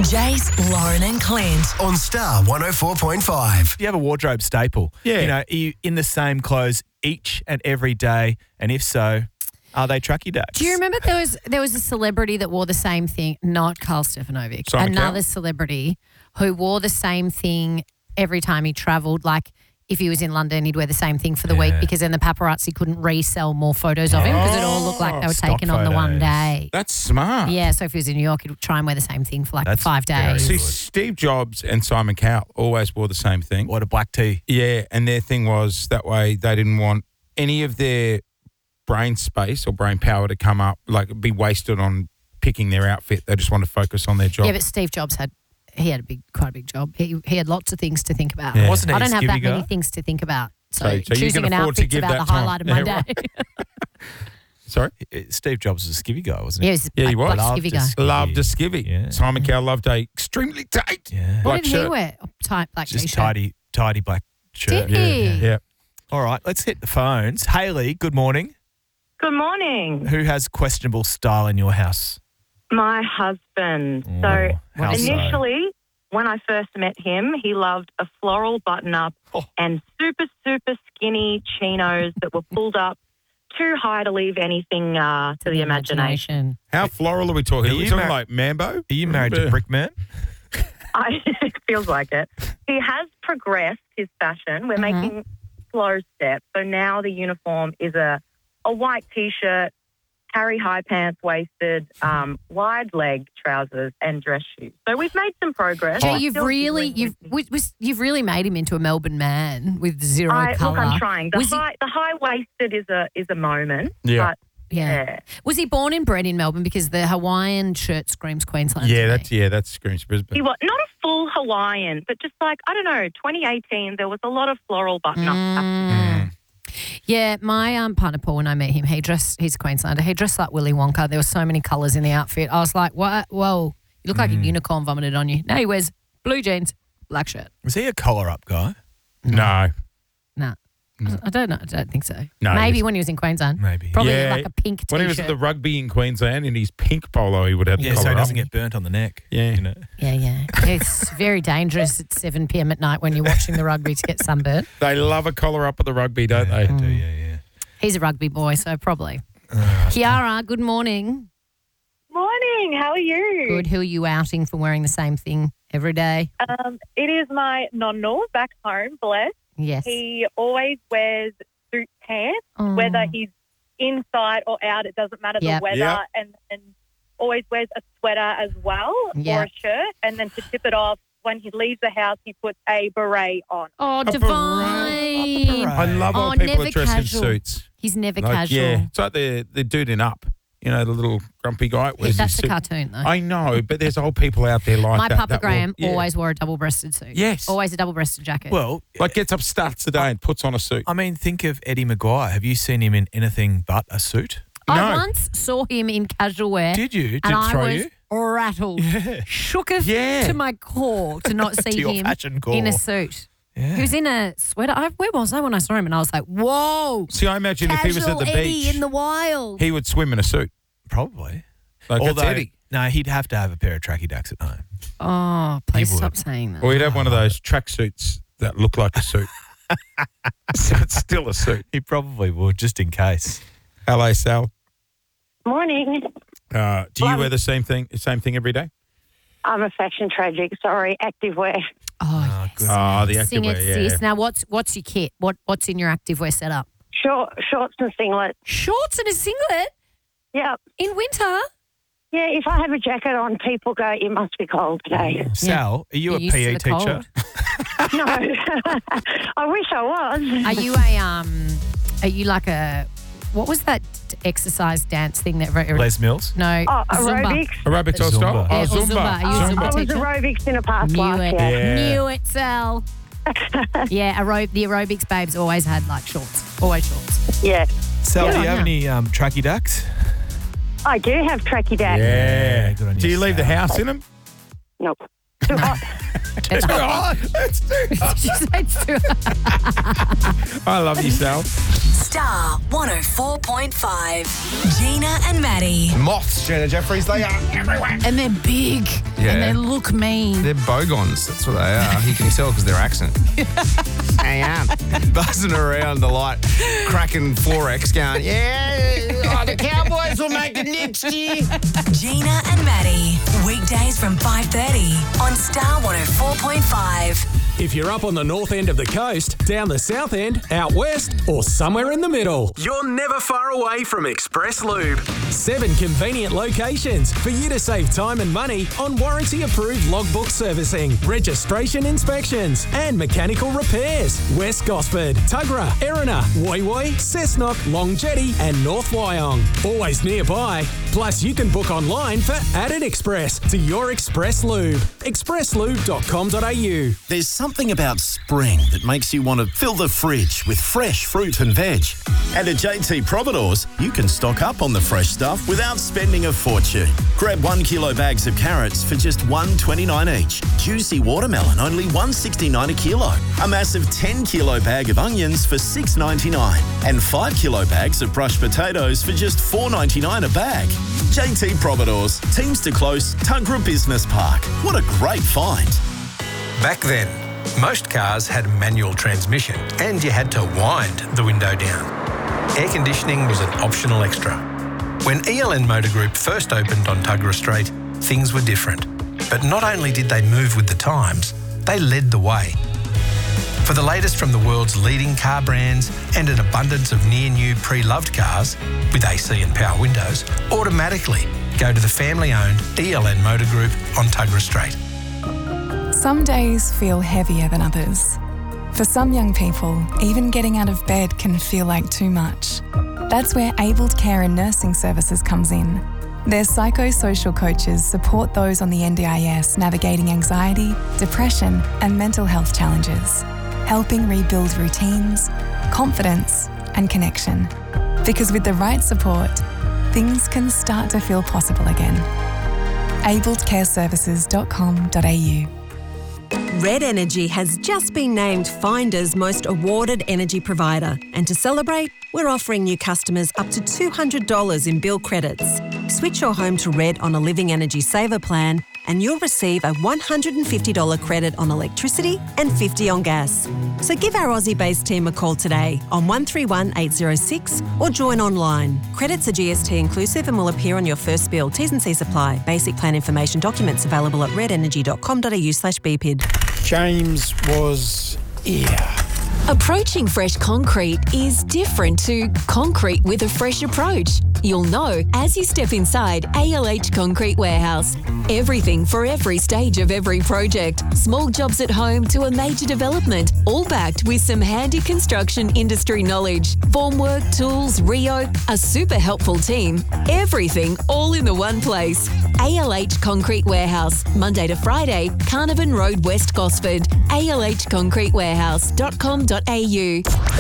Jace, Lauren and Clint. On Star 104.5. Do you have a wardrobe staple? Yeah. You know, are you in the same clothes each and every day? And if so, are they trucky ducks? Do you remember there was a celebrity that wore the same thing? Not Carl Stefanovic. Simon Another Cowell? celebrity who wore the same thing every time he travelled. Like if he was in London, he'd wear the same thing for the week because then the paparazzi couldn't resell more photos of him because it all looked like they were Stock taken on the one photos. day. That's smart. Yeah, so if he was in New York, he'd try and wear the same thing for like That's 5 very days. See, good. Steve Jobs and Simon Cowell always wore the same thing. What a black tea. Yeah, and their thing was that way they didn't want any of their brain space or brain power to come up, like be wasted on picking their outfit. They just want to focus on their job. Yeah, but Steve Jobs had quite a big job. He had lots of things to think about. Yeah. Wasn't he I a don't have skivvy that guy? many things to think about. So, So you choosing can an afford to outfit's give about that the time. highlight of my Yeah, day. Sorry? Steve Jobs was a skivvy guy, wasn't he? Yeah, he was Yeah, he a was. black Loved skivvy a guy. skivvy. Loved a skivvy. Yeah. Simon Cowell loved a extremely tight Yeah. What black did shirt. he wear? Tight black Just t-shirt. tidy black shirt. Did he? Yeah. All right, let's hit the phones. Haley, good morning. Good morning. Who has questionable style in your house? My husband. Oh, So how so? initially, when I first met him, he loved a floral button-up Oh. and super, super skinny chinos that were pulled up too high to leave anything to the imagination. How floral are we talking? Are Are we you talking mar- like Mambo? Are you married to Brickman? It feels like it. He has progressed his fashion. We're Mm-hmm. making slow steps. So now the uniform is a white T-shirt, Harry high pants waisted, wide leg trousers and dress shoes. So we've made some progress. Jay, We're you've still really dealing with you've really made him into a Melbourne man with zero Look, colour. I'm trying. Was he- The high waisted is a moment. Yeah. But Yeah. Was he born and bred in Melbourne? Because the Hawaiian shirt screams Queensland. Yeah, to me. that's Screams Brisbane. he was not a full Hawaiian, but just like, I don't know, 2018, there was a lot of floral button-up. Mm. Yeah, my partner Paul, when I met him, he's a Queenslander. He dressed like Willy Wonka. There were so many colours in the outfit. I was like, what? Whoa, you look like a unicorn vomited on you. No, he wears blue jeans, black shirt. Was he a collar-up guy? No. Nah. I don't know. I don't think so. No, Maybe he's- when he was in Queensland. Maybe. Probably Yeah, like a pink T-shirt. When he was at the rugby in Queensland in his pink polo, he would have the Yeah, so collar he up. doesn't get burnt on the neck. Yeah. You know? Yeah. It's very dangerous at 7 p.m. at night when you're watching the rugby to get sunburned. They love a collar up at the rugby, don't they? Yeah. He's a rugby boy, so probably. Kiara, good morning. Morning, how are you? Good. Who are you outing for wearing the same thing every day? It is my nonno back home, bless. Yes. He always wears suit pants, Oh. whether he's inside or out, it doesn't matter Yep. the weather, Yep. and always wears a sweater as well Yep. or a shirt. And then to tip it off, when he leaves the house, he puts a beret on. Oh, A Divine. beret. I love Oh, when people never are dressed casual. in suits. He's never Like, casual. Yeah, it's like the dude in Up. You know, the little grumpy guy. Yeah, wears that's his a suit. cartoon, though. I know, but there's old people out there like My that. Papa that will- Graham yeah. always wore a double-breasted suit. Yes. Always a double-breasted jacket. Well, Like gets up, starts the day and puts on a suit. I mean, think of Eddie Maguire. Have you seen him in anything but a suit? I No. once saw him in casual wear. Did you? Did and it I throw was you? rattled. Yeah. Shooketh Yeah. to my core to not see your him fashion core. in a suit. Yeah. He was in a sweater. Where was I when I saw him? And I was like, whoa. See, I imagine if he was at Casual the Eddie beach, in the wild. he would swim in a suit. Probably. Like Although, that's Eddie. no, he'd have to have a pair of tracky ducks at home. Oh, please He stop would. saying that. Or he'd have one of those track suits that look like a suit. So it's still a suit. He probably would, just in case. Hello, Sal. Morning. Do you wear the same thing every day? I'm a fashion tragic. Sorry, activewear. Oh, yes. good. Oh, the Sing it, activewear, yeah. sis. Now, what's your kit? What's in your activewear setup? Shorts and singlet. Shorts and a singlet Yep. in winter. Yeah, if I have a jacket on, people go, it must be cold today. Sal, are you You're a used to PE the teacher? cold. No. I wish I was. Are you like a, what was that exercise dance thing that? Les Mills? No. Oh, Zumba. aerobics. Aerobics or Zumba. style? Yeah, Oh, or Zumba. Zumba. Are you a I Zumba was teacher? aerobics in a past Knew life, it. yeah. Knew it, Sal. Yeah, the aerobics babes always had like shorts. Always shorts. Yeah. Sal, do you have Yeah. any tracky ducks? I do have tracky dad. Yeah. Good on you, Do you leave the Sal. house in them? Nope. Too hot. It's hot. It's too hot. She said it's too hot. I love you, Sal. Star 104.5. Gina and Maddie. Moths, Gina Jeffries, they are everywhere. And they're big. Yeah. And they look mean. They're bogons, that's what they are. You can tell because their accent. They are. Buzzing around the light, cracking Forex going, yeah, the Cowboys will make it next year. Gina and Maddie. Weekdays from 5:30 on Star 104.5. If you're up on the north end of the coast, down the south end, out west, or somewhere in the middle, you're never far away from Express Lube. 7 convenient locations for you to save time and money on warranty-approved logbook servicing, registration inspections, and mechanical repairs. West Gosford, Tuggerah, Erina, Woy Woy, Cessnock, Long Jetty, and North Wyong. Always nearby. Plus, you can book online for Added Express to your Express Lube. expresslube.com.au. There's something about spring that makes you want to fill the fridge with fresh fruit and veg. And at JT Providores, you can stock up on the fresh stuff without spending a fortune. Grab 1 kilo bags of carrots for just $1.29 each. Juicy watermelon, only $1.69 a kilo. A massive 10 kilo bag of onions for $6.99. And 5 kilo bags of brushed potatoes for just $4.99 a bag. JT Providores, Teams to Close, Tuggerah Business Park. What a great find. Back then, most cars had a manual transmission and you had to wind the window down. Air conditioning was an optional extra. When ELN Motor Group first opened on Tuggerah Street, things were different. But not only did they move with the times, they led the way. For the latest from the world's leading car brands and an abundance of near-new pre-loved cars with AC and power windows, automatically go to the family-owned ELN Motor Group on Tuggerah Street. Some days feel heavier than others. For some young people, even getting out of bed can feel like too much. That's where Abled Care and Nursing Services comes in. Their psychosocial coaches support those on the NDIS navigating anxiety, depression, and mental health challenges, helping rebuild routines, confidence, and connection. Because with the right support, things can start to feel possible again. abledcareservices.com.au. Red Energy has just been named Finder's most awarded energy provider. And to celebrate, we're offering new customers up to $200 in bill credits. Switch your home to Red on a Living Energy Saver plan and you'll receive a $150 credit on electricity and $50 on gas. So give our Aussie-based team a call today on 131 806 or join online. Credits are GST inclusive and will appear on your first bill. T's and C's apply. Basic plan information documents available at redenergy.com.au/BPID. James was here. Approaching fresh concrete is different to concrete with a fresh approach. You'll know as you step inside ALH Concrete Warehouse. Everything for every stage of every project. Small jobs at home to a major development, all backed with some handy construction industry knowledge. Formwork, tools, Rio, a super helpful team. Everything all in the one place. ALH Concrete Warehouse, Monday to Friday, Carnarvon Road, West Gosford. alhconcretewarehouse.com.au.